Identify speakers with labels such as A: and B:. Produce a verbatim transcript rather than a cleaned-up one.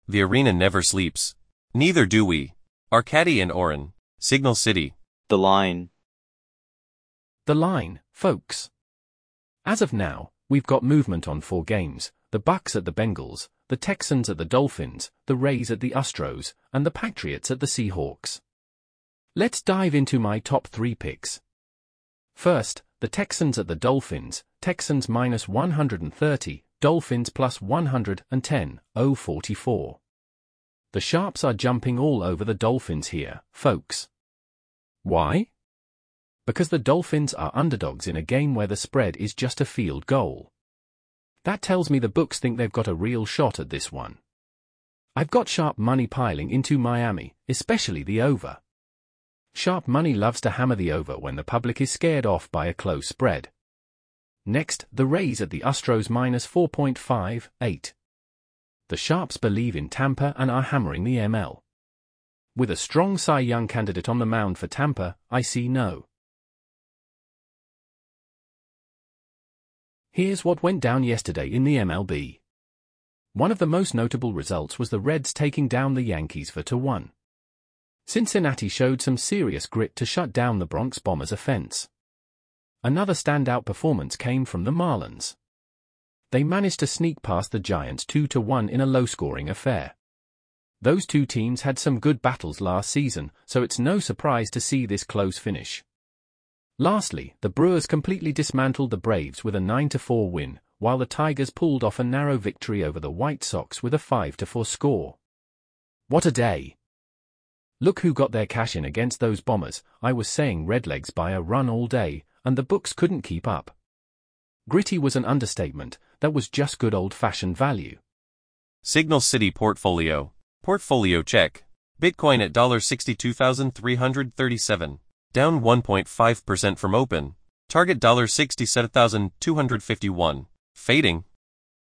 A: The arena never sleeps. Neither do we. Arcady and Oren. Signal City.
B: The line.
C: The line, folks. As of now, we've got movement on four games: the Bucks at the Bengals, the Texans at the Dolphins, the Rays at the Astros, and the Patriots at the Seahawks. Let's dive into my top three picks. First, the Texans at the Dolphins. Texans minus one hundred thirty, Dolphins plus one hundred ten, oh forty-four. The sharps are jumping all over the Dolphins here, folks. Why? Because the Dolphins are underdogs in a game where the spread is just a field goal. That tells me the books think they've got a real shot at this one. I've got sharp money piling into Miami, especially the over. Sharp money loves to hammer the over when the public is scared off by a close spread. Next, the Rays at the Astros minus four point five eight. The sharps believe in Tampa and are hammering the M L. With a strong Cy Young candidate on the mound for Tampa, I see no. Here's what went down yesterday in the M L B. One of the most notable results was the Reds taking down the Yankees for two one. Cincinnati showed some serious grit to shut down the Bronx Bombers' offense. Another standout performance came from the Marlins. They managed to sneak past the Giants two to one in a low-scoring affair. Those two teams had some good battles last season, so it's no surprise to see this close finish. Lastly, the Brewers completely dismantled the Braves with a nine to four win, while the Tigers pulled off a narrow victory over the White Sox with a five to four score. What a day! Look who got their cash in against those Bombers. I was saying Redlegs by a run all day, and the books couldn't keep up. Gritty was an understatement. That was just good old-fashioned value.
A: Signal City Portfolio. Portfolio check. Bitcoin at sixty-two thousand three hundred thirty-seven dollars. Down one point five percent from open. Target sixty-seven thousand two hundred fifty-one dollars. Fading.